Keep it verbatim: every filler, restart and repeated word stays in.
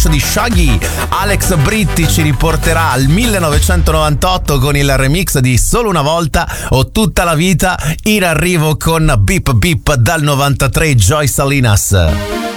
Crash di Shaggy. Alex Britti ci riporterà al millenovecentonovantotto con il remix di Solo una volta o Tutta la vita. In arrivo con Beep Beep dal novantatré, Joy Salinas.